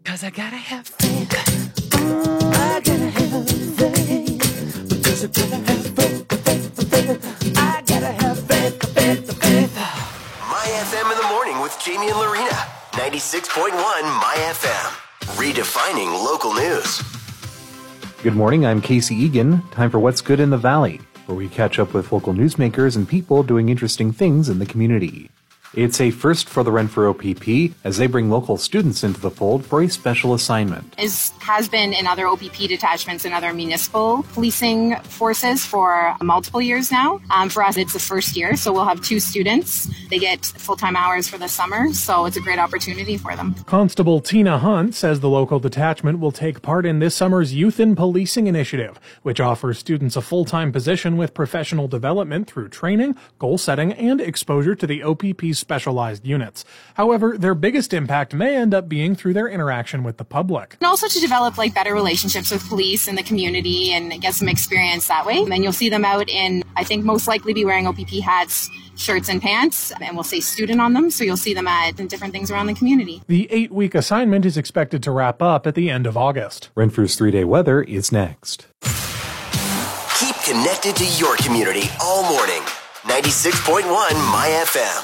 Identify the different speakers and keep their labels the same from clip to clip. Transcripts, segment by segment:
Speaker 1: 'Cause I gotta have faith. I gotta have faith. Because I gotta have faith. I gotta have faith.
Speaker 2: My FM in the morning with Jamie and Lorena. 96.1 My FM. Redefining local news.
Speaker 3: Good morning, I'm Casey Egan. Time for What's Good in the Valley, where we catch up with local newsmakers and people doing interesting things in the community. It's a first for the Renfrew OPP as they bring local students into the fold for a special assignment.
Speaker 4: Has been in other OPP detachments and other municipal policing forces for multiple years now. For us, it's the first year, so we'll have 2 students. They get full-time hours for the summer, so it's a great opportunity for them.
Speaker 5: Constable Tina Hunt says the local detachment will take part in this summer's Youth in Policing initiative, which offers students a full-time position with professional development through training, goal setting, and exposure to the OPP's specialized units. However, their biggest impact may end up being through their interaction with the public.
Speaker 4: And also to develop better relationships with police and the community and get some experience that way. And then you'll see them out in, I think, most likely be wearing OPP hats, shirts and pants, and we'll say student on them, so you'll see them at different things around the community.
Speaker 5: The 8-week assignment is expected to wrap up at the end of August.
Speaker 3: Renfrew's 3-day weather is next.
Speaker 2: Keep connected to your community all morning. 96.1 My FM.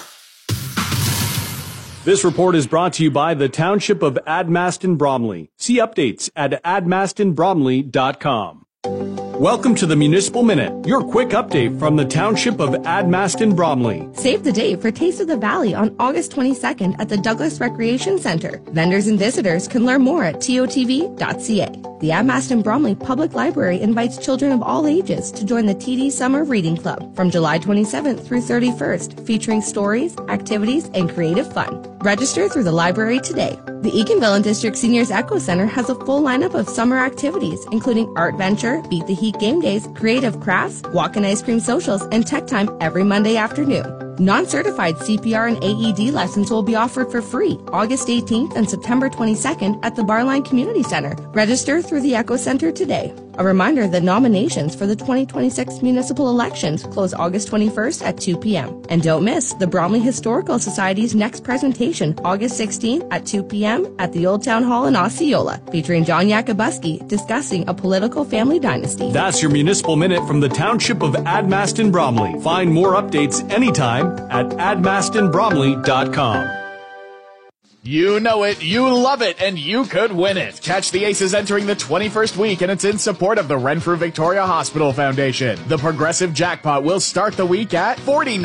Speaker 6: This report is brought to you by the Township of Admaston-Bromley. See updates at admastonbromley.com. Welcome to the Municipal Minute, your quick update from the Township of Admaston-Bromley.
Speaker 7: Save the date for Taste of the Valley on August 22nd at the Douglas Recreation Center. Vendors and visitors can learn more at totv.ca. The Admaston-Bromley Public Library invites children of all ages to join the TD Summer Reading Club from July 27th through 31st, featuring stories, activities, and creative fun. Register through the library today. The Eganville and District Seniors Echo Center has a full lineup of summer activities, including Art Venture, Beat the Heat Game Days, Creative Crafts, Walk and Ice Cream Socials, and Tech Time every Monday afternoon. Non-certified CPR and AED lessons will be offered for free August 18th and September 22nd at the Barline Community Center. Register through the Echo Center today. A reminder that nominations for the 2026 municipal elections close August 21st at 2 p.m. And don't miss the Bromley Historical Society's next presentation August 16th at 2 p.m. at the Old Town Hall in Osceola, featuring John Yakubuski discussing a political family dynasty.
Speaker 6: That's your Municipal Minute from the Township of Admaston-Bromley. Find more updates anytime at admastonbromley.com.
Speaker 8: You know it, you love it, and you could win it. Catch the Aces entering the 21st week, and it's in support of the Renfrew Victoria Hospital Foundation. The Progressive Jackpot will start the week at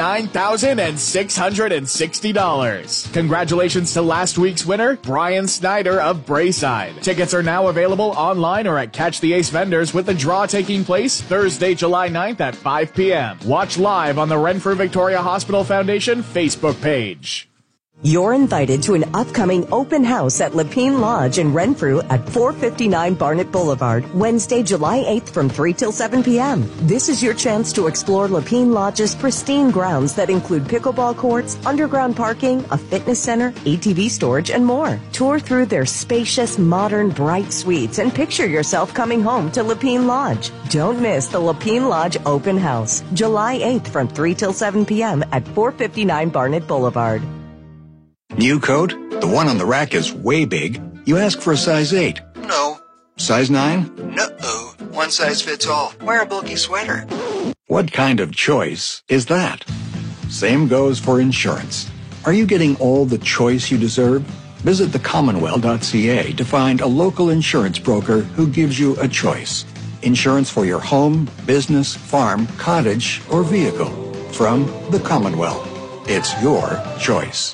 Speaker 8: $49,660. Congratulations to last week's winner, Brian Snyder of Brayside. Tickets are now available online or at Catch the Ace vendors, with the draw taking place Thursday, July 9th at 5 p.m. Watch live on the Renfrew Victoria Hospital Foundation Facebook page.
Speaker 9: You're invited to an upcoming open house at Lapine Lodge in Renfrew at 459 Barnett Boulevard, Wednesday, July 8th from 3 till 7 p.m. This is your chance to explore Lapine Lodge's pristine grounds that include pickleball courts, underground parking, a fitness center, ATV storage, and more. Tour through their spacious, modern, bright suites and picture yourself coming home to Lapine Lodge. Don't miss the Lapine Lodge open house, July 8th from 3 till 7 p.m. at 459 Barnett Boulevard.
Speaker 10: New coat? The one on the rack is way big. You ask for a size 8.
Speaker 11: No.
Speaker 10: Size 9?
Speaker 11: No. One size fits all. Wear a bulky sweater.
Speaker 10: What kind of choice is that? Same goes for insurance. Are you getting all the choice you deserve? Visit thecommonwealth.ca to find a local insurance broker who gives you a choice. Insurance for your home, business, farm, cottage, or vehicle. From the Commonwealth. It's your choice.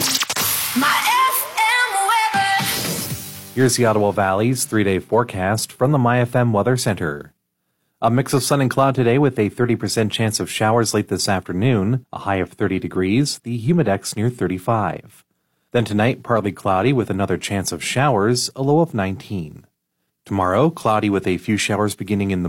Speaker 3: Here's the Ottawa Valley's 3-day forecast from the MyFM Weather Center. A mix of sun and cloud today with a 30% chance of showers late this afternoon, a high of 30 degrees, the humidex near 35. Then tonight, partly cloudy with another chance of showers, a low of 19. Tomorrow, cloudy with a few showers beginning in the